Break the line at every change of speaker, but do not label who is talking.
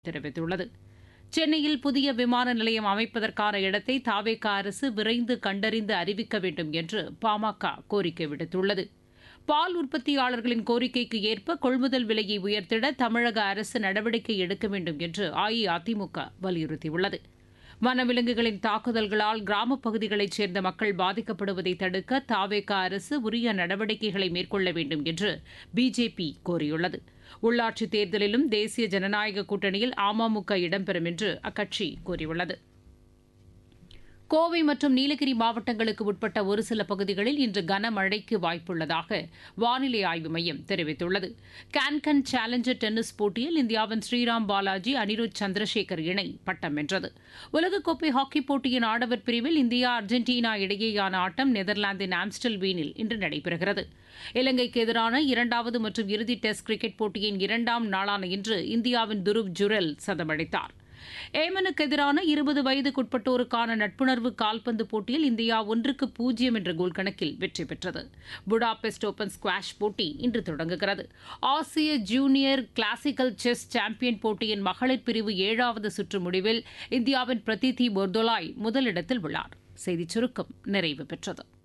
தெரிவித்துள்ளது. சென்னையில் புதிய விமான நிலையம் அமைப்பதற்கான இடத்தை தவேக அரசு விரைந்து கண்டறிந்து அறிவிக்க வேண்டும் என்று பாமக கோரிக்கை விடுத்துள்ளது. பால் உற்பத்தியாளர்களின் கோரிக்கைக்கு ஏற்ப கொள்முதல் விலையை உயர்த்திட தமிழக அரசு நடவடிக்கை எடுக்க வேண்டும் என்று அஇஅதிமுக வலியுறுத்தியுள்ளது. வனவிலங்குகளின் தாக்குதல்களால் கிராமப் பகுதிகளைச் சேர்ந்த மக்கள் பாதிக்கப்படுவதை தடுக்க தவேக அரசு உரிய நடவடிக்கைகளை மேற்கொள்ள வேண்டும் என்று பிஜேபி கோரியுள்ளது. உள்ளாட்சித் தேர்தலிலும் தேசிய ஜனநாயக கூட்டணியில் அமமுக இடம்பெறும் என்று அக்கட்சி கூறியுள்ளது. கோவை மற்றும் நீலகிரி மாவட்டங்களுக்கு உட்பட்ட ஒரு சில பகுதிகளில் இன்று கனமழைக்கு வாய்ப்புள்ளதாக வானிலை ஆய்வு மையம் தெரிவித்துள்ளது. கான்கன் சேலஞ்சர் டென்னிஸ் போட்டியில் இந்தியாவின் ஸ்ரீராம் பாலாஜி அனிருத் சந்திரசேகர் இணை பட்டம் வென்றது. உலகக்கோப்பை ஹாக்கிப் போட்டியின் ஆடவர் பிரிவில் இந்தியா அர்ஜென்டினா இடையேயான ஆட்டம் நெதர்லாந்தின் ஆம்ஸ்டல்வீனில் இன்று நடைபெறுகிறது. இலங்கைக்கு எதிரான இரண்டாவது மற்றும் இறுதி டெஸ்ட் கிரிக்கெட் போட்டியின் இரண்டாம் நாளான இன்று இந்தியாவின் துருவ் ஜுரெல் சதமடித்தார். ஏமனுக்கு எதிரான 20 வயதுக்குட்பட்டோருக்கான நட்புணர்வு கால்பந்து போட்டியில் இந்தியா 1-0 என்ற கோல் கணக்கில் வெற்றி பெற்றது. புடாபெஸ்ட் ஓபன் ஸ்குவாஷ் போட்டி இன்று தொடங்குகிறது. ஆசிய ஜூனியர் கிளாசிக்கல் செஸ் சாம்பியன் போட்டியின் மகளிர் பிரிவு 7வது சுற்று முடிவில் இந்தியாவின் பிரதிதி போர்தோலாய் முதலிடத்தில் உள்ளார். செய்திச் சுருக்கம் நிறைவு பெற்றது.